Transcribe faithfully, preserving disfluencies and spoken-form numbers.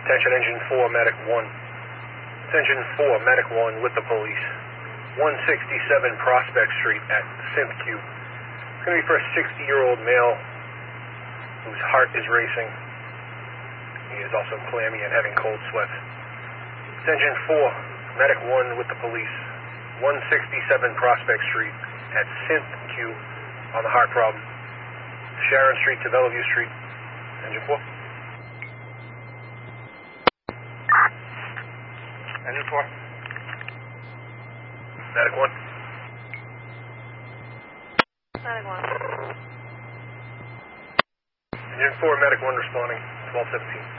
Attention Engine four, Medic one. It's Engine four, Medic one with the police. one sixty-seven Prospect Street at Synth Q. It's going to be for a sixty-year-old male whose heart is racing. He is also clammy and having cold sweats. It's Engine four, Medic one with the police. one sixty-seven Prospect Street at Synth Q on the heart problem. Sharon Street to Bellevue Street. Engine four. Engine four. Medic one. Medic one. Engine four, Medic one responding. twelve seventeen.